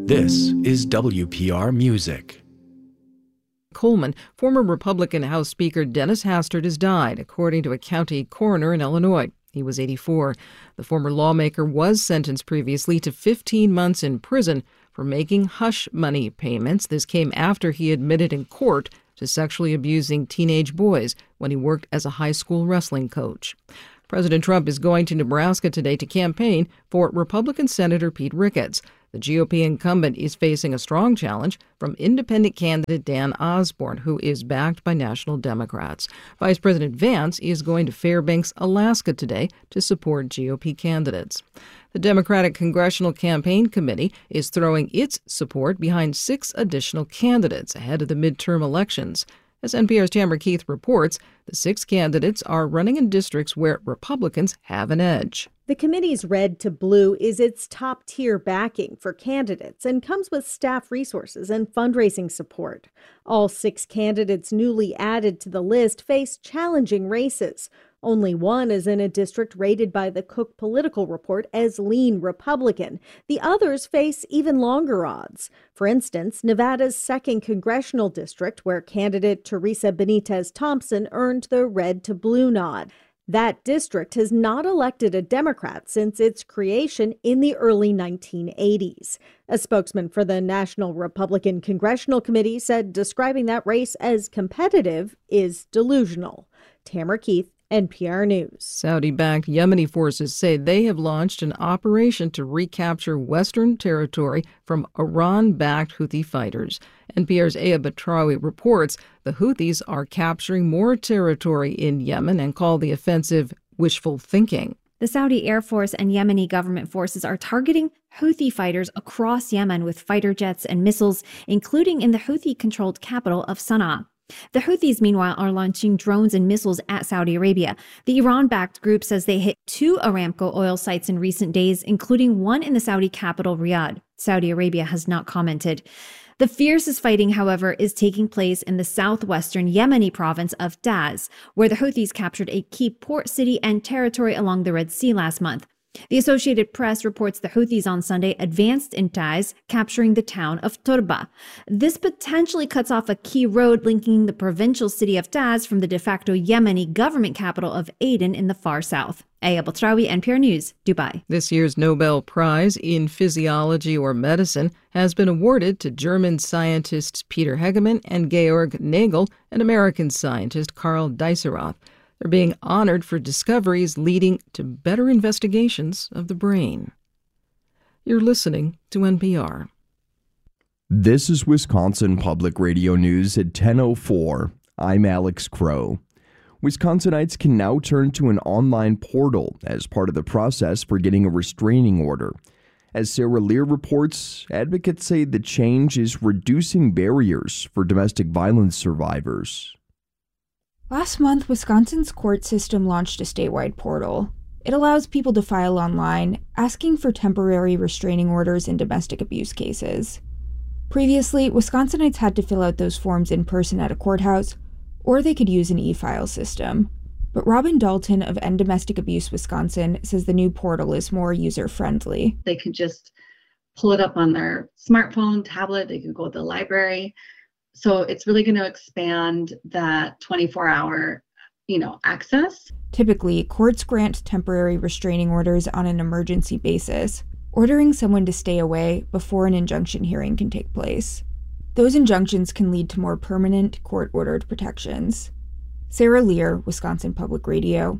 This is WPR Music. Coleman, former Republican House Speaker Dennis Hastert has died, according to a county coroner in Illinois. He was 84. The former lawmaker was sentenced previously to 15 months in prison for making hush money payments. This came after he admitted in court to sexually abusing teenage boys when he worked as a high school wrestling coach. President Trump is going to Nebraska today to campaign for Republican Senator Pete Ricketts. The GOP incumbent is facing a strong challenge from independent candidate Dan Osborne, who is backed by national Democrats. Vice President Vance is going to Fairbanks, Alaska today to support GOP candidates. The Democratic Congressional Campaign Committee is throwing its support behind 6 additional candidates ahead of the midterm elections. As NPR's Tamara Keith reports, the 6 candidates are running in districts where Republicans have an edge. The committee's red to blue is its top-tier backing for candidates and comes with staff resources and fundraising support. All 6 candidates newly added to the list face challenging races. Only one is in a district rated by the Cook Political Report as lean Republican. The others face even longer odds. For instance, Nevada's 2nd congressional district, where candidate Teresa Benitez Thompson earned the red to blue nod. That district has not elected a Democrat since its creation in the early 1980s. A spokesman for the National Republican Congressional Committee said describing that race as competitive is delusional. Tamara Keith, NPR News. Saudi-backed Yemeni forces say they have launched an operation to recapture Western territory from Iran-backed Houthi fighters. NPR's Aya Batrawi reports the Houthis are capturing more territory in Yemen and call the offensive wishful thinking. The Saudi Air Force and Yemeni government forces are targeting Houthi fighters across Yemen with fighter jets and missiles, including in the Houthi-controlled capital of Sana'a. The Houthis, meanwhile, are launching drones and missiles at Saudi Arabia. The Iran-backed group says they hit 2 Aramco oil sites in recent days, including one in the Saudi capital, Riyadh. Saudi Arabia has not commented. The fiercest fighting, however, is taking place in the southwestern Yemeni province of Taiz, where the Houthis captured a key port city and territory along the Red Sea last month. The Associated Press reports the Houthis on Sunday advanced in Taiz, capturing the town of Turba. This potentially cuts off a key road linking the provincial city of Taiz from the de facto Yemeni government capital of Aden in the far south. Aya Batrawi, NPR News, Dubai. This year's Nobel Prize in Physiology or Medicine has been awarded to German scientists Peter Hegemann and Georg Nagel and American scientist Karl Dieserath. They're being honored for discoveries leading to better investigations of the brain. You're listening to NPR. This is Wisconsin Public Radio News at 10:04. I'm Alex Crow. Wisconsinites can now turn to an online portal as part of the process for getting a restraining order. As Sarah Lear reports, advocates say the change is reducing barriers for domestic violence survivors. Last month, Wisconsin's court system launched a statewide portal. It allows people to file online, asking for temporary restraining orders in domestic abuse cases. Previously, Wisconsinites had to fill out those forms in person at a courthouse, or they could use an e-file system. But Robin Dalton of End Domestic Abuse Wisconsin says the new portal is more user-friendly. They could just pull it up on their smartphone, tablet, they could go to the library. So it's really going to expand that 24-hour, access. Typically, courts grant temporary restraining orders on an emergency basis, ordering someone to stay away before an injunction hearing can take place. Those injunctions can lead to more permanent court-ordered protections. Sarah Lear, Wisconsin Public Radio.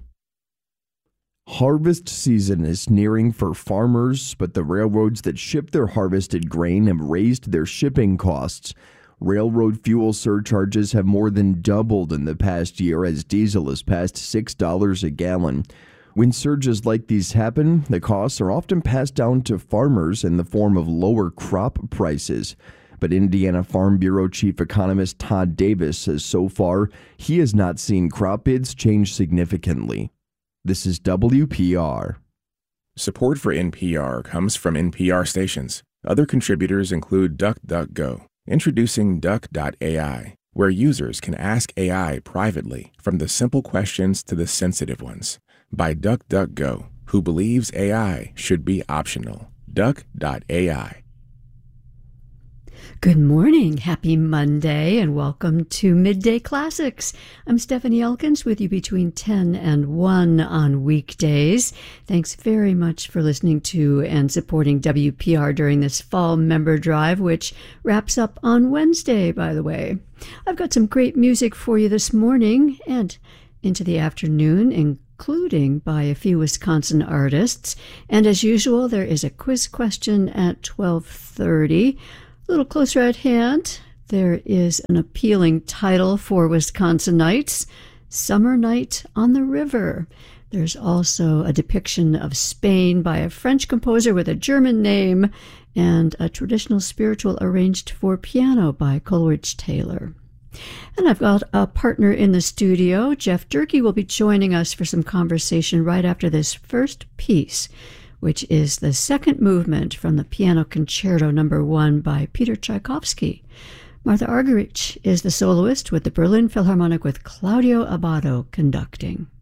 Harvest season is nearing for farmers, but the railroads that ship their harvested grain have raised their shipping costs. Railroad fuel surcharges have more than doubled in the past year as diesel has passed $6 a gallon. When surges like these happen, the costs are often passed down to farmers in the form of lower crop prices. But Indiana Farm Bureau Chief Economist Todd Davis says so far he has not seen crop bids change significantly. This is WPR. Support for NPR comes from NPR stations. Other contributors include DuckDuckGo. Introducing Duck.ai, where users can ask AI privately, from the simple questions to the sensitive ones. By DuckDuckGo, who believes AI should be optional. Duck.ai. Good morning, happy Monday, and welcome to Midday Classics. I'm Stephanie Elkins with you between 10 and 1 on weekdays. Thanks very much for listening to and supporting WPR during this fall member drive, which wraps up on Wednesday, by the way. I've got some great music for you this morning and into the afternoon, including by a few Wisconsin artists. And as usual, there is a quiz question at 12:30. A little closer at hand, there is an appealing title for Wisconsinites, Summer Night on the River. There's also a depiction of Spain by a French composer with a German name, and a traditional spiritual arranged for piano by Coleridge Taylor. And I've got a partner in the studio. Jeff Durkee will be joining us for some conversation right after this first piece, which is the second movement from the Piano Concerto No. 1 by Peter Tchaikovsky. Martha Argerich is the soloist with the Berlin Philharmonic with Claudio Abbado conducting.